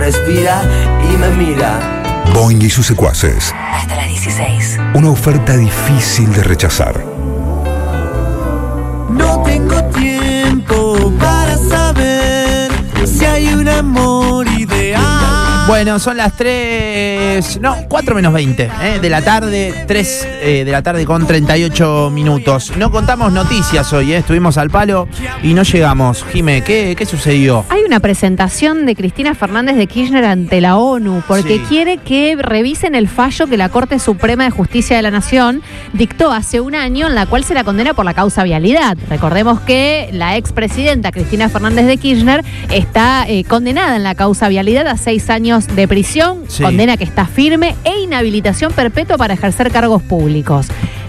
Respira y me mira. Boing y sus secuaces. Hasta las 16. Una oferta difícil de rechazar. No tengo tiempo para saber si hay un amor ideal. Bueno, son las 4 menos 20 de la tarde, 3 de la tarde con 38 minutos. No contamos noticias hoy, estuvimos al palo y no llegamos. Jime, ¿qué sucedió? Hay una presentación de Cristina Fernández de Kirchner ante la ONU porque quiere que revisen el fallo que la Corte Suprema de Justicia de la Nación dictó hace un año, en la cual se la condena por la causa vialidad. Recordemos que la expresidenta Cristina Fernández de Kirchner está condenada en la causa vialidad a 6 años de prisión, condena que está firme, e inhabilitación perpetua para ejercer cargos públicos.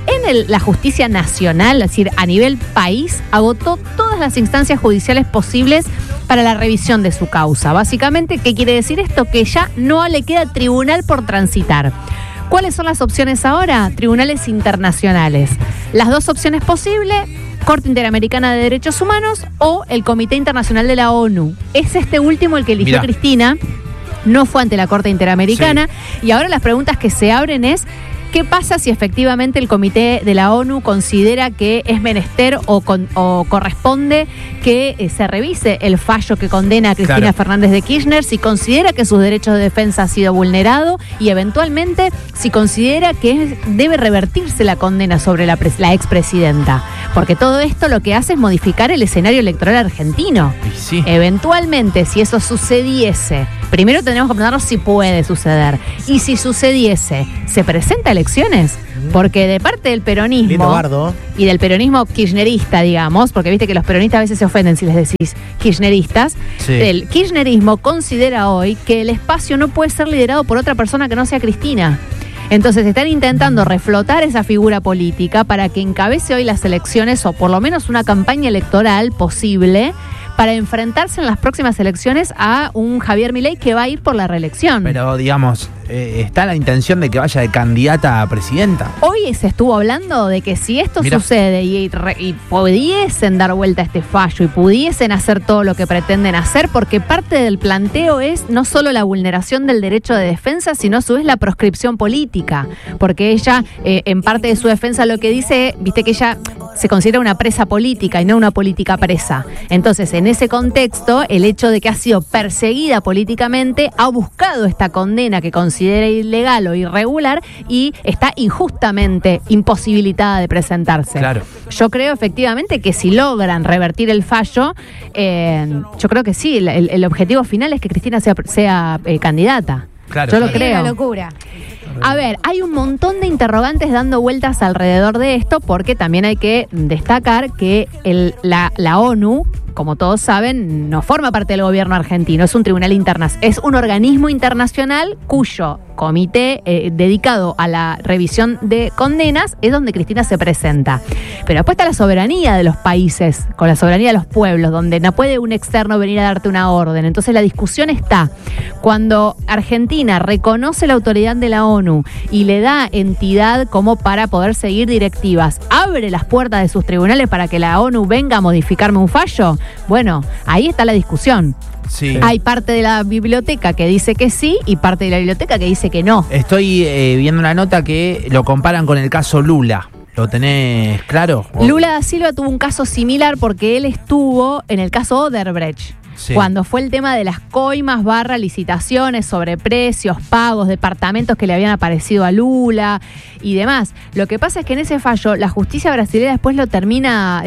La justicia nacional, es decir, a nivel país, agotó todas las instancias judiciales posibles para la revisión de su causa. Básicamente, ¿qué quiere decir esto? Que ya no le queda tribunal por transitar. ¿Cuáles son las opciones ahora? Tribunales internacionales. Las dos opciones posibles: Corte Interamericana de Derechos Humanos o el Comité Internacional de la ONU. Es este último el que eligió Cristina. No fue ante la Corte Interamericana. Y ahora las preguntas que se abren es: ¿qué pasa si efectivamente el Comité de la ONU considera que es menester o corresponde que se revise el fallo que condena a Cristina Fernández de Kirchner, si considera que sus derechos de defensa han sido vulnerados y eventualmente si considera que debe revertirse la condena sobre la expresidenta? Porque todo esto lo que hace es modificar el escenario electoral argentino. Eventualmente, si eso sucediese, primero tenemos que preguntarnos si puede suceder. Y si sucediese, ¿se presenta elecciones? Porque de parte del peronismo y del peronismo kirchnerista, digamos, porque viste que los peronistas a veces se ofenden si les decís kirchneristas, el kirchnerismo considera hoy que el espacio no puede ser liderado por otra persona que no sea Cristina. Entonces están intentando reflotar esa figura política para que encabece hoy las elecciones, o por lo menos una campaña electoral posible, para enfrentarse en las próximas elecciones a un Javier Milei que va a ir por la reelección. Pero, digamos, ¿está la intención de que vaya de candidata a presidenta? Hoy se estuvo hablando de que si esto sucede y pudiesen dar vuelta a este fallo y pudiesen hacer todo lo que pretenden hacer, porque parte del planteo es no solo la vulneración del derecho de defensa, sino a su vez la proscripción política. Porque ella, en parte de su defensa, lo que dice, viste que ella se considera una presa política y no una política presa. Entonces, en ese contexto, el hecho de que ha sido perseguida políticamente ha buscado esta condena que considera ilegal o irregular y está injustamente imposibilitada de presentarse. Yo creo efectivamente que si logran revertir el fallo, yo creo que sí, el objetivo final es que Cristina sea candidata. Yo lo creo. Es una locura. A ver, hay un montón de interrogantes dando vueltas alrededor de esto, porque también hay que destacar que la ONU, como todos saben, no forma parte del gobierno argentino, es un tribunal internacional, es un organismo internacional cuyo comité dedicado a la revisión de condenas es donde Cristina se presenta. Pero después está la soberanía de los países, con la soberanía de los pueblos, donde no puede un externo venir a darte una orden. Entonces la discusión está cuando Argentina reconoce la autoridad de la ONU y le da entidad como para poder seguir directivas, abre las puertas de sus tribunales para que la ONU venga a modificarme un fallo. Bueno, ahí está la discusión. Hay parte de la biblioteca que dice que sí y parte de la biblioteca que dice que no. Estoy viendo una nota que lo comparan con el caso Lula. ¿Lo tenés claro? Lula da Silva tuvo un caso similar porque él estuvo en el caso Odebrecht. Cuando fue el tema de las coimas / licitaciones sobre precios, pagos, departamentos que le habían aparecido a Lula y demás. Lo que pasa es que en ese fallo la justicia brasileña después lo termina,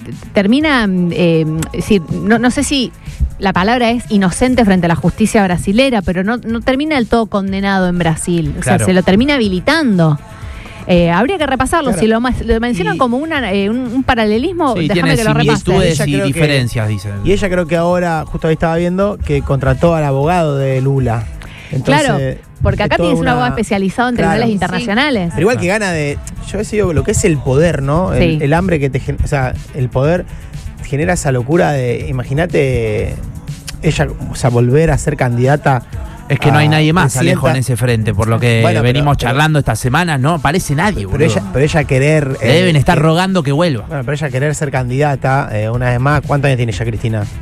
no sé si la palabra es inocente frente a la justicia brasilera, pero no termina del todo condenado en Brasil. O sea, se lo termina habilitando. Habría que repasarlo. Si lo mencionan como un paralelismo, déjame que lo repase. Similitudes y diferencias, dicen. Y ella creo que ahora, justo ahí estaba viendo, que contrató al abogado de Lula. Entonces, porque acá tienes un abogado especializado en tribunales internacionales. Pero igual que gana de... Yo he sido lo que es el poder, ¿no? El hambre que te genera... O sea, el poder genera esa locura de... Imagínate ella, volver a ser candidata... Es que no hay nadie más, Alejo, en ese frente, por lo que venimos charlando estas semanas, no aparece nadie, pero ella querer... deben estar rogando que vuelva. Bueno, pero ella querer ser candidata, una vez más, ¿cuántos años tiene ya Cristina?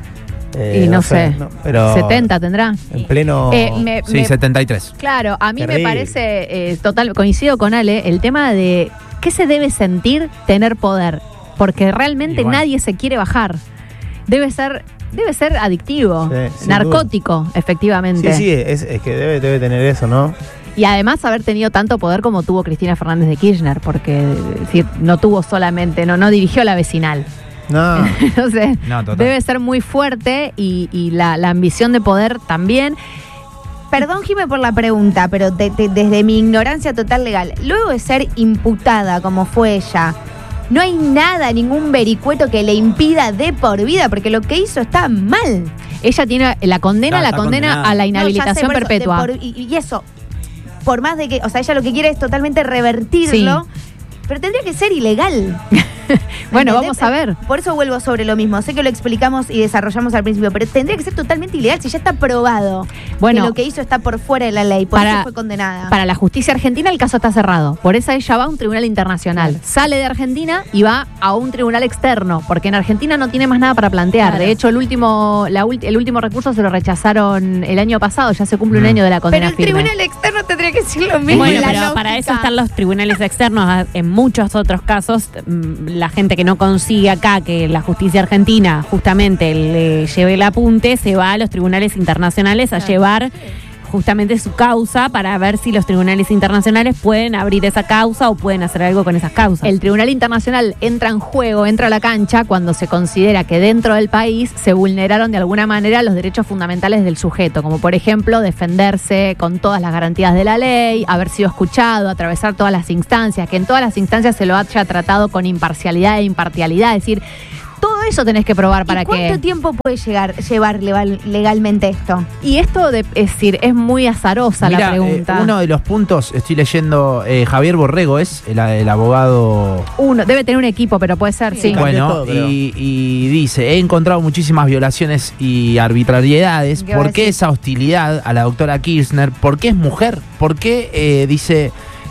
Y no sé, pero 70 tendrá. En pleno... Sí, 73. Claro, a mí Terrible. me parece, coincido con Ale, el tema de qué se debe sentir tener poder, porque realmente nadie se quiere bajar. Debe ser adictivo, Sí, narcótico, efectivamente. Sí, es que debe tener eso, ¿no? Y además haber tenido tanto poder como tuvo Cristina Fernández de Kirchner, porque es decir, no tuvo solamente, no dirigió la vecinal. No. Entonces, total. debe ser muy fuerte y la ambición de poder también. Perdón, Jimé, por la pregunta, pero desde mi ignorancia total legal, luego de ser imputada como fue ella, no hay nada, ningún vericueto que le impida de por vida, porque lo que hizo está mal. Ella tiene la condena Está condenada. a la No, ya sé, inhabilitación por eso, perpetua. y eso, por más de que, o sea, ella lo que quiere es totalmente revertirlo, pero tendría que ser ilegal. Bueno, ¿Entendés? vamos a ver. Por eso vuelvo sobre lo mismo. Sé que lo explicamos y desarrollamos al principio, pero tendría que ser totalmente ilegal si ya está probado Bueno, que lo que hizo está por fuera de la ley. Por eso fue condenada. Para la justicia argentina el caso está cerrado. Por eso ella va a un tribunal internacional. Sale de Argentina y va a un tribunal externo, porque en Argentina no tiene más nada para plantear. Claro. De hecho, el último recurso se lo rechazaron el año pasado. Ya se cumple un año de la Pero condena el firme. tribunal externo tendría que decir lo mismo. Bueno, la pero lógica. para eso están los tribunales externos. En muchos otros casos, la gente que no consigue acá que la justicia argentina justamente le lleve el apunte, se va a los tribunales internacionales a llevar justamente su causa para ver si los tribunales internacionales pueden abrir esa causa o pueden hacer algo con esas causas. El Tribunal Internacional entra en juego, entra a la cancha cuando se considera que dentro del país se vulneraron de alguna manera los derechos fundamentales del sujeto, como por ejemplo defenderse con todas las garantías de la ley, haber sido escuchado, atravesar todas las instancias, que en todas las instancias se lo haya tratado con imparcialidad e imparcialidad, es decir, todo eso tenés que probar para ¿Y cuánto que... tiempo puede llevar legalmente esto? Y esto, es decir, es muy azarosa Mira, la pregunta. uno de los puntos, estoy leyendo, Javier Borrego es el abogado. Debe tener un equipo, pero puede ser, sí. Cambió Bueno, todo, creo. y dice, he encontrado muchísimas violaciones y arbitrariedades. ¿Qué va a ¿Por qué decir? esa hostilidad a la doctora Kirchner? ¿Por qué es mujer? ¿Por qué, dice,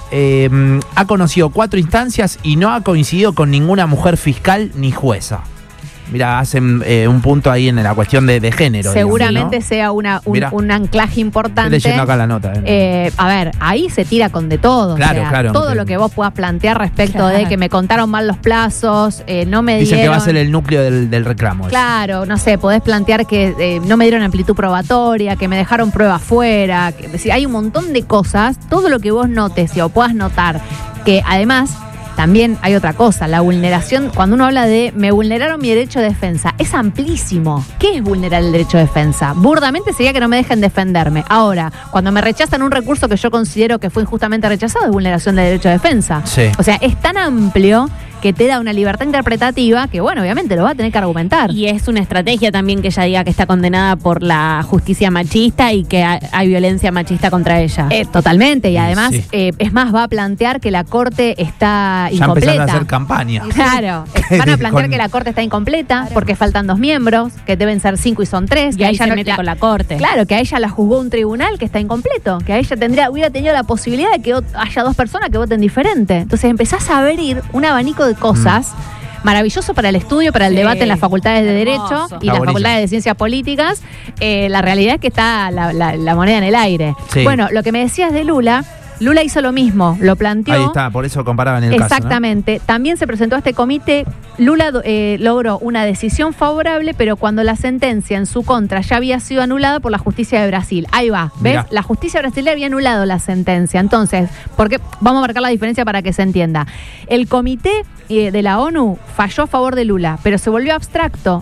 ha conocido 4 instancias y no ha coincidido con ninguna mujer fiscal ni jueza? Mira, hacen un punto ahí en la cuestión de género. Seguramente digamos, ¿no? sea Mirá. un anclaje importante. Estoy leyendo acá la nota. A ver, ahí se tira con de todo. Claro, o sea, claro. Todo lo que vos puedas plantear respecto de que me contaron mal los plazos, no me Dicen dieron... que va a ser el núcleo del reclamo. Claro, no sé, podés plantear que no me dieron amplitud probatoria, que me dejaron prueba fuera. Es decir, hay un montón de cosas, todo lo que vos notes o puedas notar, que además... También hay otra cosa, la vulneración, cuando uno habla de me vulneraron mi derecho de defensa, es amplísimo. ¿Qué es vulnerar el derecho de defensa? Burdamente sería que no me dejen defenderme. Ahora, cuando me rechazan un recurso que yo considero que fue injustamente rechazado, es vulneración del derecho de defensa. Sí. O sea, es tan amplio que te da una libertad interpretativa que, bueno, obviamente lo va a tener que argumentar. Y es una estrategia también que ella diga que está condenada por la justicia machista y que hay violencia machista contra ella. Totalmente, y además, Sí. es más, va a plantear que la Corte está Ya incompleta. empezaron a hacer campaña. Claro, van a plantear Con- que la Corte está incompleta porque faltan 2 miembros, que deben ser 5 y son 3. Y que a ahí ella se no- mete con la corte. Claro, que a ella la juzgó un tribunal que está incompleto, que a ella hubiera tenido la posibilidad de que haya 2 personas que voten diferente. Entonces empezás a abrir un abanico de cosas. Maravilloso para el estudio, para el Sí, debate en las facultades de hermoso. Derecho y Está las buenísimo. facultades de Ciencias Políticas. La realidad es que está la moneda en el aire. Sí. Bueno, lo que me decías de Lula hizo lo mismo, lo planteó. Ahí está, por eso comparaban el caso. Exactamente. También se presentó a este comité. Lula logró una decisión favorable, pero cuando la sentencia en su contra ya había sido anulada por la justicia de Brasil. Ahí va, ¿ves? Mirá. La justicia brasileña había anulado la sentencia. Entonces, porque vamos a marcar la diferencia para que se entienda. El comité de la ONU falló a favor de Lula, pero se volvió abstracto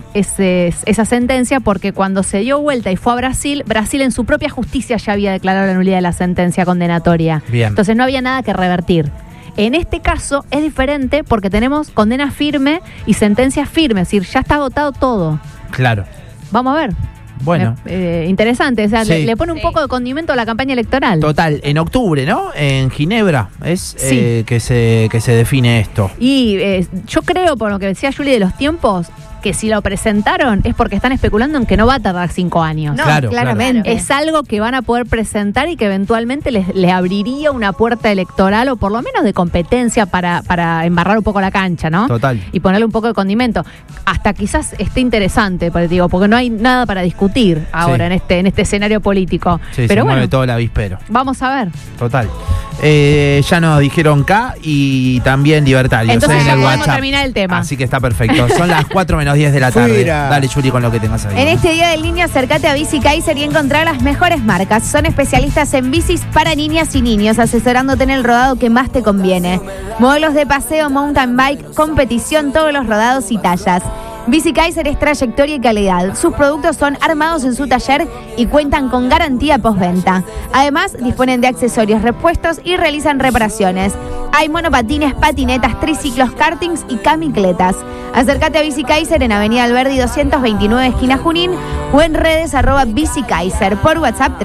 esa sentencia porque cuando se dio vuelta y fue a Brasil, Brasil en su propia justicia ya había declarado la nulidad de la sentencia condenatoria. Bien. Entonces no había nada que revertir. En este caso es diferente porque tenemos condena firme y sentencia firme, es decir, ya está agotado todo. Claro. Vamos a ver. Bueno. Interesante, o sea, Sí. le pone un poco de condimento a la campaña electoral. Total, en octubre, ¿no? En Ginebra es Sí. que se define esto. Y yo creo, por lo que decía Juli de los tiempos, que si lo presentaron es porque están especulando en que no va a tardar 5 años. No, Claro, claramente. Es algo que van a poder presentar y que eventualmente les abriría una puerta electoral o por lo menos de competencia para embarrar un poco la cancha, ¿no? Total. Y ponerle un poco de condimento. Hasta quizás esté interesante, porque no hay nada para discutir ahora en este escenario político. Sí, Pero se mueve bueno, todo el avispero. vamos a ver. Total. Ya nos dijeron K y también libertarios Entonces en ya el podemos WhatsApp. terminar el tema. Así que está perfecto. Son las 4 menos 10 de la tarde. Fuera. Dale, Juli, con lo que tengas ahí. En este Día del Niño, acércate a Bici Kaiser y encontrar las mejores marcas. Son especialistas en bicis para niñas y niños, asesorándote en el rodado que más te conviene. Modelos de paseo, mountain bike, competición, todos los rodados y tallas. Bici Kaiser es trayectoria y calidad. Sus productos son armados en su taller y cuentan con garantía postventa. Además, disponen de accesorios, repuestos y realizan reparaciones. Hay monopatines, patinetas, triciclos, kartings y camicletas. Acércate a Bici Kaiser en Avenida Alberdi 229, esquina Junín, o en redes @Bici Kaiser. Por WhatsApp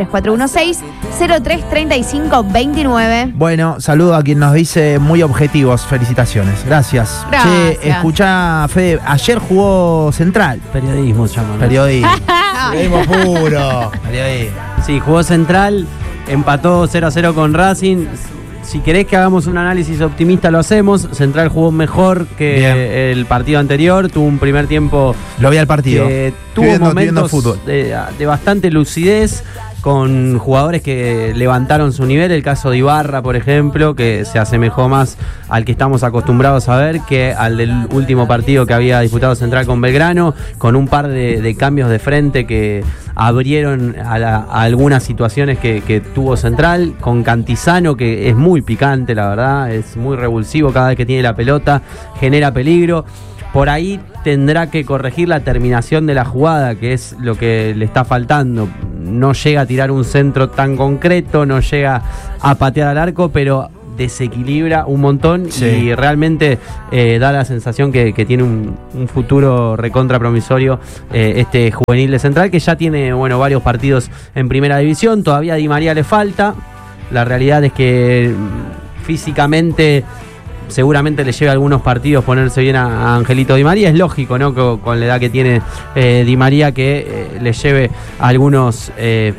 3416-033529. Bueno, saludo a quien nos dice muy objetivos. Felicitaciones. Gracias. Gracias. Che, escuchá, Fede, ayer jugó Central. Periodismo se llama, ¿no? Periodismo. Periodismo puro. Periodismo. Sí, jugó Central, empató 0-0 con Racing. Si querés que hagamos un análisis optimista, lo hacemos. Central jugó mejor que Bien. el partido anterior. Tuvo un primer tiempo Lo vi al partido. que Estoy tuvo viendo momentos fútbol. de bastante lucidez, con jugadores que levantaron su nivel. El caso de Ibarra, por ejemplo, que se asemejó más al que estamos acostumbrados a ver que al del último partido que había disputado Central con Belgrano, con un par de cambios de frente que abrieron a algunas situaciones que tuvo Central, con Cantizano, que es muy picante, la verdad, es muy revulsivo cada vez que tiene la pelota, genera peligro. Por ahí tendrá que corregir la terminación de la jugada, que es lo que le está faltando. No llega a tirar un centro tan concreto, no llega a patear al arco, pero desequilibra un montón. Sí. Y realmente da la sensación que tiene un futuro recontra promisorio este juvenil de Central, que ya tiene varios partidos en primera división. Todavía a Di María le falta. La realidad es que físicamente seguramente le lleve algunos partidos ponerse bien a Angelito Di María. Es lógico, ¿no? Con la edad que tiene Di María, que le lleve algunos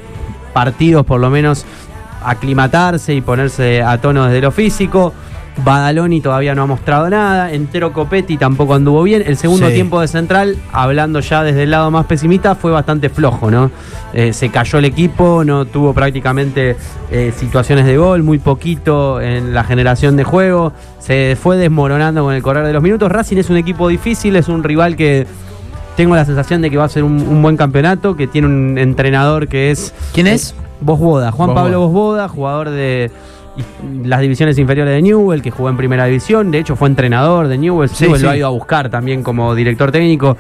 partidos por lo menos aclimatarse y ponerse a tono desde lo físico. Badaloni todavía no ha mostrado nada. Entero Copetti tampoco anduvo bien. El segundo Sí. tiempo de Central, hablando ya desde el lado más pesimista, fue bastante flojo, ¿no? Se cayó el equipo, no tuvo prácticamente situaciones de gol, muy poquito en la generación de juego. Se fue desmoronando con el correr de los minutos. Racing es un equipo difícil, es un rival que tengo la sensación de que va a ser un buen campeonato, que tiene un entrenador que es... ¿Quién es? Bosboda, Juan Bosboda. Pablo Bosboda, jugador de las divisiones inferiores de Newell, que jugó en primera división. De hecho fue entrenador de Newell. Sí, Newell sí. lo ha ido a buscar también como director técnico.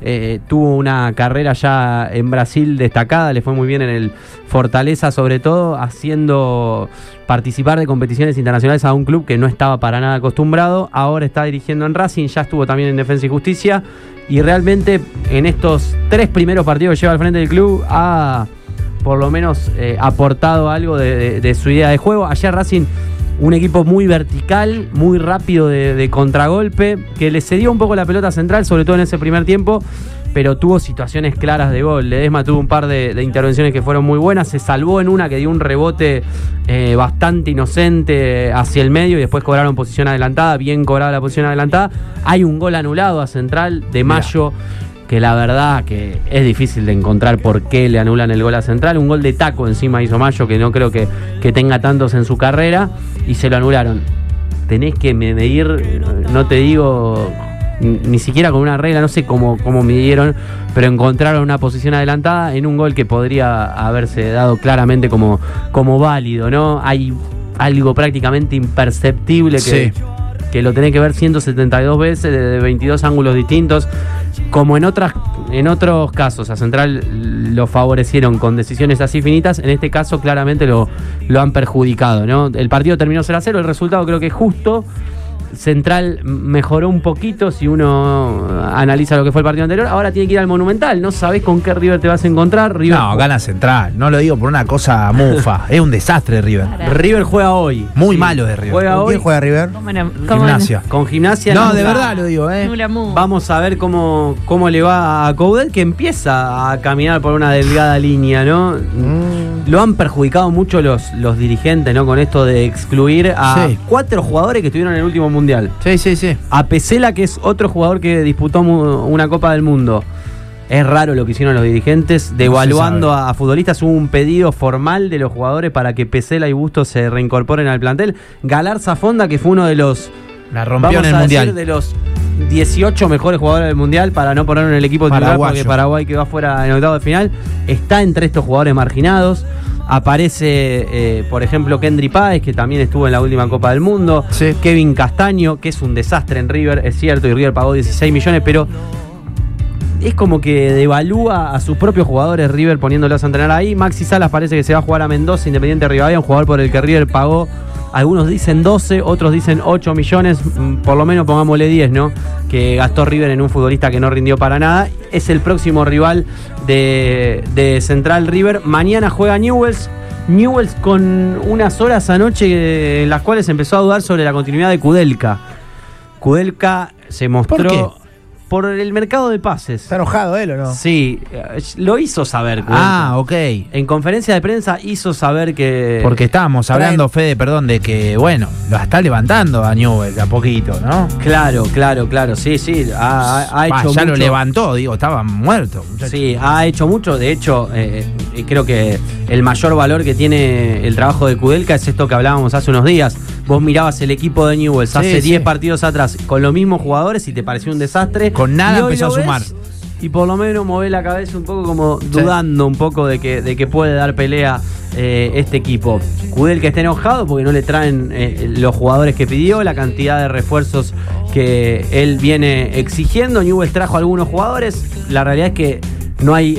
Tuvo una carrera ya en Brasil destacada, le fue muy bien en el Fortaleza, sobre todo haciendo participar de competiciones internacionales a un club que no estaba para nada acostumbrado. Ahora está dirigiendo en Racing, ya estuvo también en Defensa y Justicia, y realmente en estos 3 primeros partidos que lleva al frente del club ha por lo menos aportado algo de su idea de juego. Ayer Racing, un equipo muy vertical, muy rápido de contragolpe, que le cedió un poco la pelota Central, sobre todo en ese primer tiempo, pero tuvo situaciones claras de gol. Ledesma tuvo un par de intervenciones que fueron muy buenas, se salvó en una que dio un rebote bastante inocente hacia el medio y después cobraron posición adelantada, bien cobrada la posición adelantada. Hay un gol anulado a Central de Mayo, que la verdad que es difícil de encontrar por qué le anulan el gol a Central. Un gol de taco encima hizo Mayo, que no creo que tenga tantos en su carrera, y se lo anularon. Tenés que medir, no te digo ni siquiera con una regla, no sé cómo midieron, pero encontraron una posición adelantada en un gol que podría haberse dado claramente como válido, ¿no? Hay algo prácticamente imperceptible que lo tenés que ver 172 veces de 22 ángulos distintos. Como en otros casos a Central lo favorecieron con decisiones así finitas, en este caso claramente lo han perjudicado, ¿no? El partido terminó 0-0, el resultado creo que es justo. Central mejoró un poquito si uno analiza lo que fue el partido anterior. Ahora tiene que ir al Monumental. No sabés con qué River te vas a encontrar. River No, gana Central. No lo digo por una cosa mufa. Es un desastre River. River juega hoy. Muy malo de River. Juega ¿Con hoy quién juega River? Gimnasia. con Gimnasia. No, Nula. de verdad lo digo, Vamos a ver cómo le va a Coudet, que empieza a caminar por una delgada línea, ¿no? Lo han perjudicado mucho los dirigentes, ¿no? Con esto de excluir a 4 jugadores que estuvieron en el último mundial. Sí. A Pesela, que es otro jugador que disputó una Copa del Mundo. Es raro lo que hicieron los dirigentes, devaluando a futbolistas. Hubo un pedido formal de los jugadores para que Pesela y Bustos se reincorporen al plantel. Galarza Fonda, que fue uno de los... La rompió en el mundial. De los 18 mejores jugadores del mundial, para no ponerlo en el equipo titular, porque Paraguay quedó afuera en octavo de final, está entre estos jugadores marginados. Aparece, por ejemplo, Kendry Páez, que también estuvo en la última Copa del Mundo. Kevin Castaño, que es un desastre en River, es cierto, y River pagó 16 millones, pero es como que devalúa a sus propios jugadores River poniéndolos a entrenar ahí. Maxi Salas parece que se va a jugar a Mendoza, Independiente Rivadavia, un jugador por el que River pagó, algunos dicen 12, otros dicen 8 millones, por lo menos pongámosle 10, ¿no? Que gastó River en un futbolista que no rindió para nada. Es el próximo rival de Central River. Mañana juega Newell's con unas horas anoche en las cuales empezó a dudar sobre la continuidad de Kudelka. Kudelka se mostró... ¿Por qué? Por el mercado de pases. ¿Está enojado él o no? Sí, lo hizo saber. Kudelka. Ok. En conferencia de prensa hizo saber que... Porque estábamos hablando, Fede, perdón, de que, bueno, lo está levantando a Newell's a poquito, ¿no? Claro. Sí. Ha hecho ya mucho. lo levantó, digo, estaba muerto. Muchacho. Sí, ha hecho mucho. De hecho, creo que el mayor valor que tiene el trabajo de Kudelka es esto que hablábamos hace unos días. Vos mirabas el equipo de Newell's hace 10 partidos atrás con los mismos jugadores y te pareció un desastre. Con nada empezó a sumar. Y por lo menos mover la cabeza un poco como dudando un poco de que puede dar pelea este equipo. Kudelka está enojado porque no le traen los jugadores que pidió, la cantidad de refuerzos que él viene exigiendo. Newell's trajo algunos jugadores. La realidad es que no hay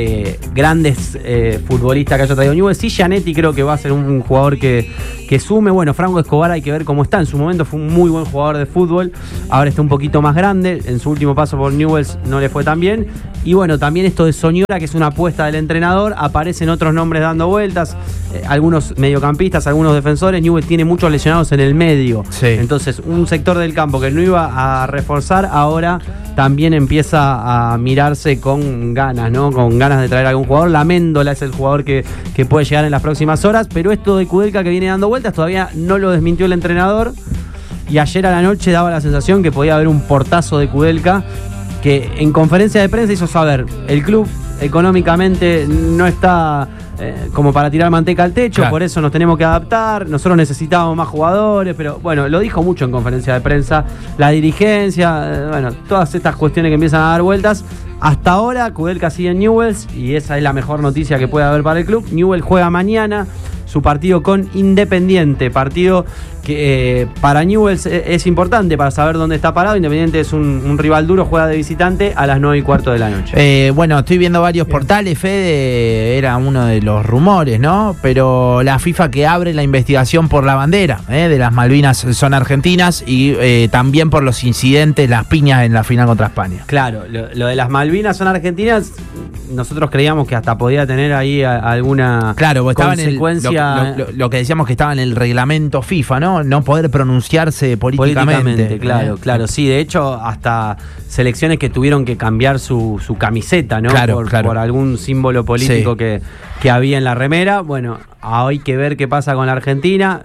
grandes futbolistas que haya traído Newell's. Sí, Gianetti creo que va a ser un jugador que sume. Bueno, Franco Escobar hay que ver cómo está. En su momento fue un muy buen jugador de fútbol. Ahora está un poquito más grande. En su último paso por Newell's no le fue tan bien. Y bueno, también esto de Soñora, que es una apuesta del entrenador. Aparecen otros nombres dando vueltas. Algunos mediocampistas, algunos defensores. Newell's tiene muchos lesionados en el medio. Entonces, un sector del campo que no iba a reforzar, ahora también empieza a mirarse con ganas, ¿no? Con ganas de traer a algún jugador. La Méndola es el jugador que puede llegar en las próximas horas. Pero esto de Kudelka que viene dando vueltas todavía no lo desmintió el entrenador. Y ayer a la noche daba la sensación que podía haber un portazo de Kudelka, que en conferencia de prensa hizo saber: el club económicamente no está como para tirar manteca al techo, por eso nos tenemos que adaptar, nosotros necesitábamos más jugadores, pero bueno, lo dijo mucho en conferencia de prensa, la dirigencia, bueno, todas estas cuestiones que empiezan a dar vueltas. Hasta ahora Kudelka sigue en Newell's y esa es la mejor noticia que puede haber para el club. Newell's juega mañana su partido con Independiente, partido que para Newell's es importante para saber dónde está parado. Independiente es un rival duro, juega de visitante a las 9:15 de la noche. Bueno, estoy viendo varios portales, Fede, era uno de los rumores, ¿no? Pero la FIFA que abre la investigación por la bandera de las Malvinas son argentinas y también por los incidentes, las piñas en la final contra España. Claro, lo de las Malvinas son argentinas. Nosotros creíamos que hasta podía tener ahí alguna consecuencia. Lo que decíamos que estaba en el reglamento FIFA, ¿no? No poder pronunciarse políticamente. Claro. Sí, de hecho, hasta selecciones que tuvieron que cambiar su camiseta, ¿no? Por algún símbolo político que había en la remera. Bueno, hay que ver qué pasa con la Argentina.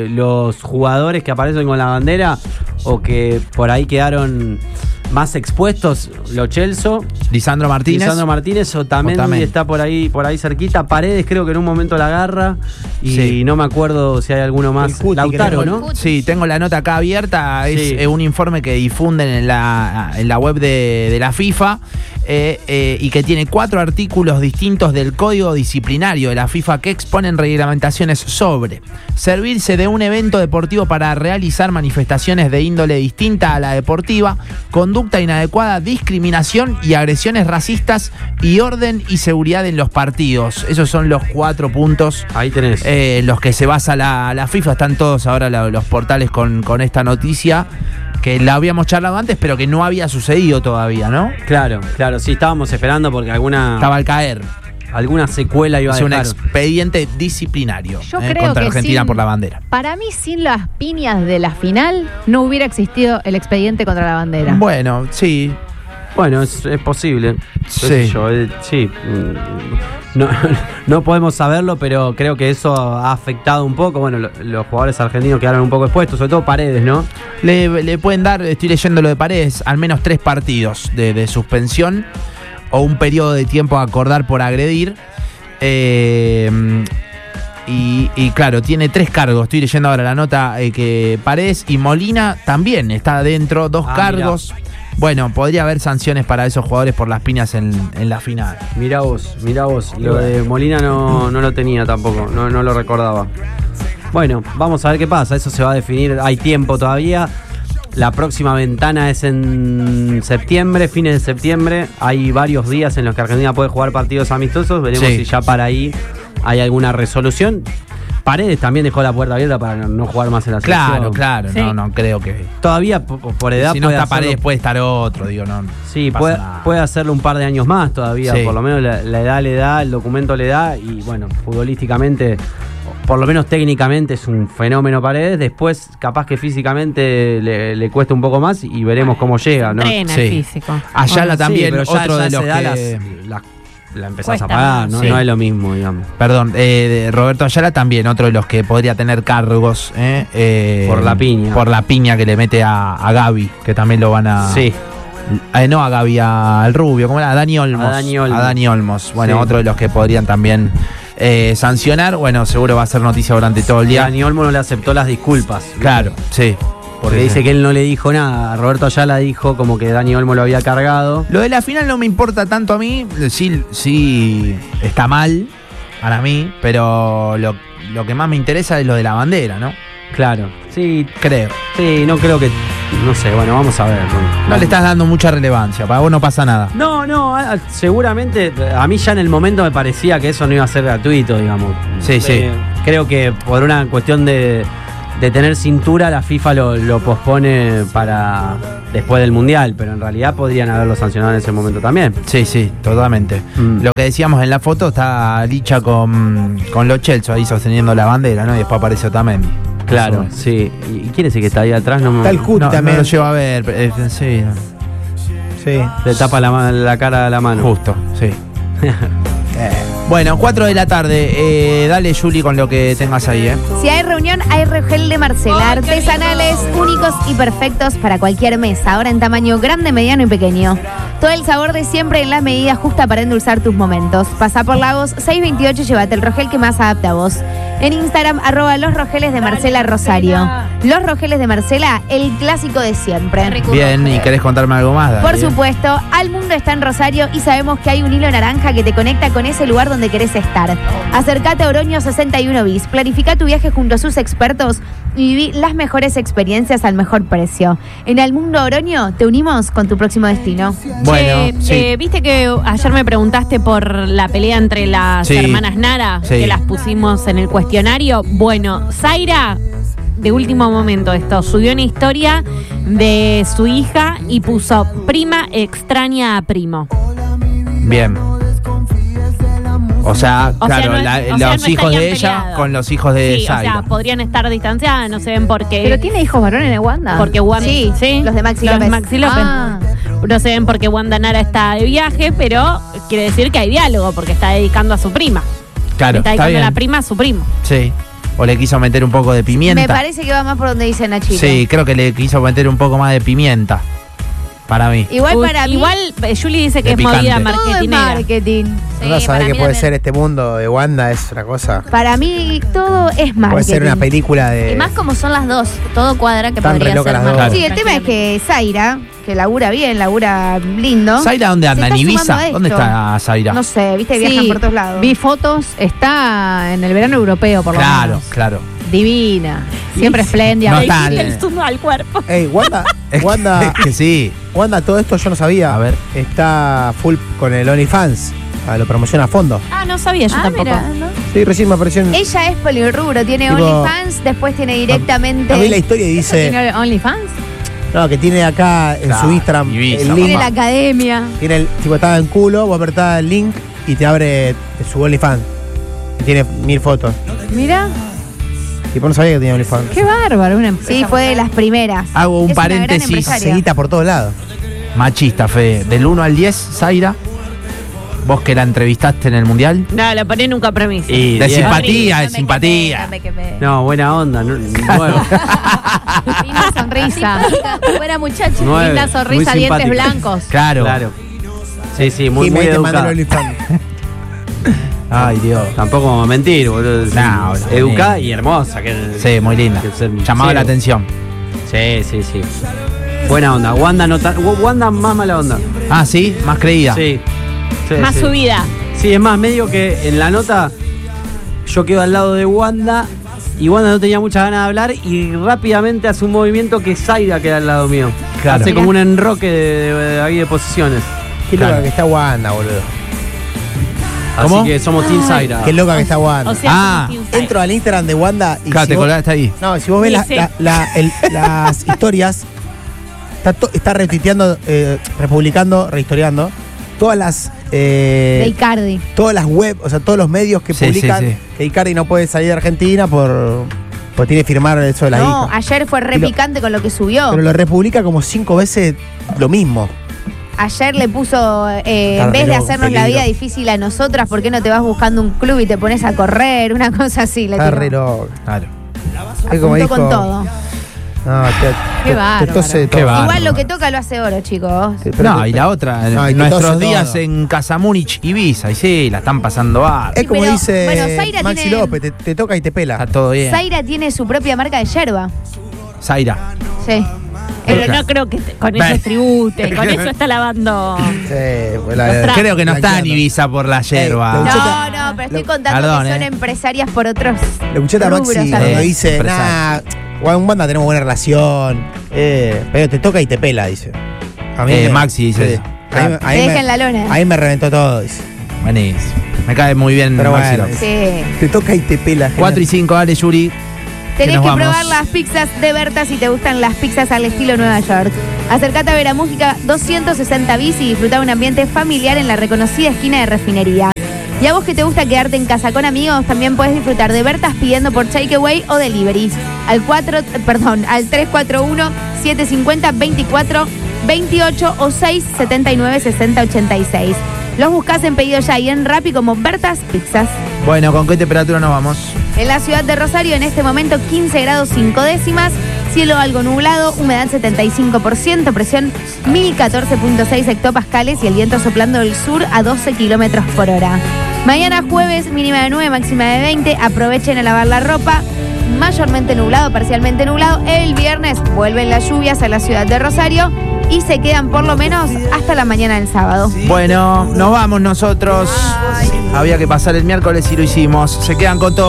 Los jugadores que aparecen con la bandera o que por ahí quedaron más expuestos, Lo Celso, Lisandro Martínez, Otamendi está por ahí cerquita. Paredes creo que en un momento la agarra y no me acuerdo si hay alguno más. Lautaro, ¿no? Sí, tengo la nota acá abierta, es un informe que difunden en la web de la FIFA. y que tiene 4 artículos distintos del Código Disciplinario de la FIFA que exponen reglamentaciones sobre servirse de un evento deportivo para realizar manifestaciones de índole distinta a la deportiva, conducta inadecuada, discriminación y agresiones racistas y orden y seguridad en los partidos. Esos son los 4 puntos. Ahí tenés. Los que se basa la FIFA. Están todos ahora los portales con esta noticia que la habíamos charlado antes, pero que no había sucedido todavía, ¿no? Claro, sí, estábamos esperando porque Estaba al caer. alguna secuela iba a dejar. dejar. Es un expediente disciplinario Yo creo contra que Argentina sin- por la bandera. Para mí, sin las piñas de la final, no hubiera existido el expediente contra la bandera. Bueno, sí. Bueno, es posible. Sí. Qué sé yo, sí. No podemos saberlo, pero creo que eso ha afectado un poco. Bueno, los jugadores argentinos quedaron un poco expuestos, sobre todo Paredes, ¿no? Le pueden dar, estoy leyendo lo de Paredes, al menos 3 partidos de suspensión o un periodo de tiempo a acordar por agredir. Y claro, tiene 3 cargos. Estoy leyendo ahora la nota que Paredes y Molina también está adentro, 2 cargos. Mirá. Bueno, podría haber sanciones para esos jugadores por las piñas en la final. Mirá vos. Lo de Molina no lo tenía tampoco, no lo recordaba. Bueno, vamos a ver qué pasa. Eso se va a definir, hay tiempo todavía. La próxima ventana es en septiembre, fines de septiembre. Hay varios días en los que Argentina puede jugar partidos amistosos. Veremos si ya para ahí hay alguna resolución. Paredes también dejó la puerta abierta para no jugar más en la selección. Claro, Sí. no creo que... Todavía por edad si no puede está hacerlo. Paredes puede estar otro, digo, no. Sí, pasa nada. puede hacerlo un par de años más todavía, Sí. por lo menos la edad le da, el documento le da, y bueno, futbolísticamente, por lo menos técnicamente es un fenómeno Paredes. Después capaz que físicamente le cuesta un poco más y veremos cómo llega, ¿no? Entrena Sí. el físico. Ayala Sí, también, pero ya otro de esa los edad que... la empezás Cuesta a pagar, más. ¿no? Sí. No es lo mismo, digamos. Perdón, Roberto Ayala también, otro de los que podría tener cargos. Por la piña. Por la piña que le mete a Gaby, que también lo van a... Sí. No a Gaby, al Rubio, ¿cómo era? A Dani Olmos. A Dani Olmos. Bueno, Sí. otro de los que podrían también sancionar. Bueno, seguro va a ser noticia durante todo el día. Dani Olmo no le aceptó las disculpas. ¿viste? Claro, sí. Porque Sí, dice sí. que él no le dijo nada. Roberto Ayala dijo como que Dani Olmo lo había cargado. Lo de la final no me importa tanto a mí. Sí está mal para mí, pero lo que más me interesa es lo de la bandera, ¿no? Claro. Sí, Creo. sí, no creo que... No sé, bueno, vamos a ver. No le estás dando mucha relevancia, para vos no pasa nada. No, seguramente a mí ya en el momento me parecía que eso no iba a ser gratuito, digamos. Sí, sí. Creo que por una cuestión de tener cintura, la FIFA lo pospone para después del Mundial, pero en realidad podrían haberlo sancionado en ese momento también. Sí, totalmente. Lo que decíamos en la foto, está Licha con Lo Celso ahí sosteniendo la bandera, ¿no? Y después aparece Otamendi. Claro, Eso. sí. ¿Y quién es el que está ahí atrás? No me... Está el Cuti No también. lo llevo a ver, sí, Sí. Le tapa la cara a la mano. justo, sí. Bueno, 4 de la tarde. Dale, Juli, con lo que tengas ahí, Si hay reunión, hay Rogel de Marcela. Artesanales, únicos y perfectos para cualquier mesa. Ahora en tamaño grande, mediano y pequeño. Todo el sabor de siempre en la medida justa para endulzar tus momentos. Pasa por Lagos 628 y llévate el Rogel que más adapta a vos. En Instagram, @los Rogeles de Marcela Rosario. Los Rogeles de Marcela, el clásico de siempre. Bien, ¿y querés contarme algo más? Dale. Por supuesto, Al Mundo está en Rosario y sabemos que hay un hilo naranja que te conecta con ese lugar donde querés estar. Acércate a Oroño 61 bis, planifica tu viaje junto a sus expertos y viví las mejores experiencias al mejor precio. En Al Mundo Oroño te unimos con tu próximo destino. Bueno, sí. Viste que ayer me preguntaste por la pelea entre las Sí. hermanas Nara, Sí. que las pusimos en el cuestionario. Bueno, Zaira, de último momento esto, subió una historia de su hija y puso prima extraña a primo. Bien. O sea, O sea, claro, no- o sea, los no hijos de estarían ella peleados. con los hijos de Sí, o Zaira. sea, podrían estar distanciadas, no se ven por qué. ¿Pero tiene hijos varones de Wanda? Porque Wanda, Sí, los de Maxi López. Maxi López. Ah. No se ven porque Wanda Nara está de viaje, pero quiere decir que hay diálogo, porque está dedicando a su prima. Claro, está está dedicando bien. a la prima a su primo. Sí. O le quiso meter un poco de pimienta. Me parece que va más por donde dice Nachito. Sí, creo que le quiso meter un poco más de pimienta. Para mí. Igual para mí, Igual Julie dice que De es movida picante. todo es marketinera. marketing. No Sí, sabés para qué mí puede también. ser este mundo de Wanda, es una cosa. Para mí todo es marketing. Puede ser una película de. Y más como son las dos, todo cuadra que Están re podría locas ser las dos. más. Sí, el tema es que Zaira, que labura bien, labura lindo. ¿Zaira dónde anda? Se ¿En está Ibiza? sumando a ¿Dónde esto. está Zaira? No sé, viste, viajan Sí, por todos lados. Vi fotos, está en el verano europeo, por lo Claro, menos. claro. Divina, siempre espléndida. No Le está, hiciste el zoom al cuerpo. Ey, Wanda, Es que sí. Wanda, todo esto yo no sabía. A ver. Está full con el OnlyFans. Lo promociona a fondo. Ah, no sabía yo tampoco. mira, ¿no? Sí, recién me apareció en... Ella es polirrubro, tiene Tipo, OnlyFans, después tiene directamente. A mí la historia dice... ¿Tiene OnlyFans? No, que tiene acá en Claro, su Instagram Ibiza, el Tiene link. la academia. Tiene el tipo, estaba en culo, vos apretás el link y te abre su OnlyFans. Y tiene 1000 fotos. Mira, Tipo, no sabía que tenía OnlyFans. qué bárbaro, una empresa. Sí, fue de las primeras. Hago un Es una gran paréntesis. empresaria. Seguita por todos lados. Machista, Fede. Del 1 al 10, Zaira. Vos que la entrevistaste en el Mundial. No, la poné nunca premisa. Y De 10. simpatía, de simpatía. No, buena onda. 9. Linda sonrisa. Buena muchacha. 9. Linda sonrisa, Muy dientes simpática. blancos. Claro. Claro. Sí, sí, muy, y muy me te mandé el educada. OnlyFans. Ay, Dios. Tampoco vamos a mentir, boludo. No, Educada y hermosa. Sí, muy linda. Llamaba la atención. Sí, sí, sí. Buena onda. Wanda no tan- Wanda más mala onda. Ah, sí, más creída. Sí. Sí, Más sí. subida. Sí, es más, medio que en la nota yo quedo al lado de Wanda y Wanda no tenía muchas ganas de hablar y rápidamente hace un movimiento que Zaira queda al lado mío. Claro. Hace como un enroque de ahí de posiciones. Qué Claro. loca que está Wanda, boludo. ¿Cómo? Así que somos Team Zaira. Qué loca que está Wanda. O sea, Ah. somos Team Zaira. Entro al Instagram de Wanda y Claro, si te vos- colgaste ahí. No, si vos ves Sí, las historias, está retuiteando, republicando, rehistoriando todas las De Icardi. todas las web, o sea, todos los medios que Sí, publican sí, sí. que Icardi no puede salir de Argentina por tiene que firmar eso de la No, hija. ayer fue re Y lo- picante con lo que subió. Pero lo republica como 5 veces lo mismo. Ayer le puso, en Está vez de re hacernos la peligro. vida difícil a nosotras, ¿por qué no te vas buscando un club y te pones a correr? Una cosa así. Le Está tiró. re loco. Claro. Es como Apuntó dijo, con todo. No, Qué bárbaro. tose Qué todo. bárbaro. Igual lo que toca lo hace oro, chicos. Sí, pero No, te- y la otra, No, y te nuestros tose días todo. en Casamúnich, Ibiza, y sí, la están pasando bar. Es como pero, dice bueno, Zaira Maxi tiene- López, te toca y te Está pela. todo bien. Zaira tiene su propia marca de yerba. Zaira. Sí. Pero no creo que con eso Ve. tribute. Con eso está lavando. Sí, pues Creo que no está en blanqueando. Ibiza por la yerba. lo No, escuché- no, pero estoy lo- contando Perdón, que son empresarias por otros. Lo escuché a Maxi rubros, cuando ¿sabes? dice, Empresario. nah, con Wanda tenemos buena relación, pero te toca y te pela, dice. A Maxi dice sí. eso. Te deja en la lona. Ahí me reventó todo, dice. Buenísimo. Me cae muy bien Pero Maxi bueno, López. Sí. Te toca y te pela. 4 y 5, dale, Yuri. Tenés nos que vamos. probar las pizzas de Berta si te gustan las pizzas al estilo Nueva York. Acercate a Vera Mújica 260 bis y disfruta un ambiente familiar en la reconocida esquina de Refinería. Y a vos que te gusta quedarte en casa con amigos, también puedes disfrutar de Bertas pidiendo por takeaway o delivery. Al 341-750-2428 o 679-6086. Los buscás en pedido ya y en Rappi como Bertas Pizzas. Bueno, ¿con qué temperatura nos vamos? En la ciudad de Rosario, en este momento 15 grados 5 décimas, cielo algo nublado, humedad 75%, presión 1014.6 hectopascales y el viento soplando del sur a 12 kilómetros por hora. Mañana jueves, mínima de 9, máxima de 20, aprovechen a lavar la ropa, mayormente nublado, parcialmente nublado. El viernes vuelven las lluvias a la ciudad de Rosario y se quedan por lo menos hasta la mañana del sábado. Bueno, nos vamos nosotros. Había que pasar el miércoles y lo hicimos. Se quedan con todo.